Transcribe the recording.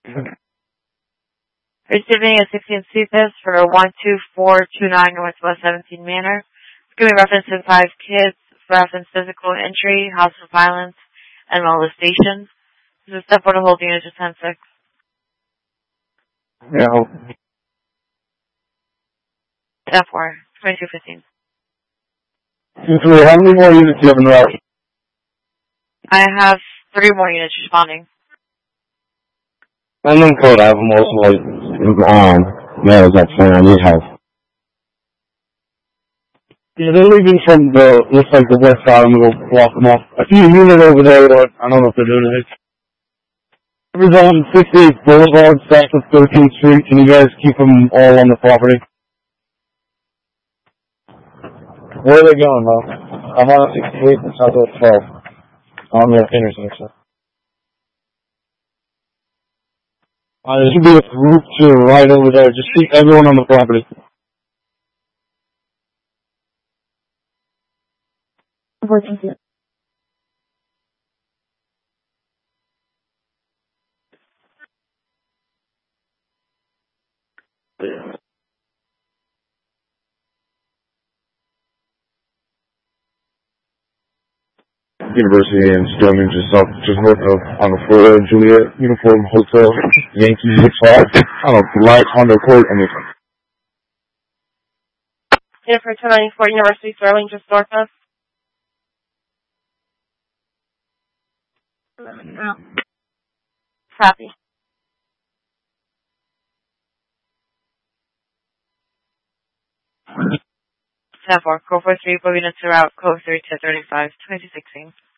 Receiving a 16 CPIS for 12429 Northwest 17 Manor. It's going to be referencing 5 kids, reference physical injury, hostile violence, and molestation. This is step 1 to hold unit to 10-6. Yeah. Step 4, 2215. 2-3, how many more units do you have in route? I have 3 more units responding. I'm in code, I have them also like, yeah, that's fine, I need help. Yeah, they're leaving from looks like the west side, I'm gonna go block them off. I see a unit over there, but I don't know if they're doing it. It was on 68 Boulevard, south of 13th Street, can you guys keep them all on the property? Where are they going, Mo? I'm on 68 and south of 12, on the intersection. There should be a group to right over there. Just keep everyone on the property. University and Sterling just north of on the Florida Juliet Uniform Hotel, Yankee 65, on a black Honda Accord, and it's Jennifer 294 University Sterling, just north of. No. Copy. Step 4, code 43, moving into route code 3 to 35, 2216.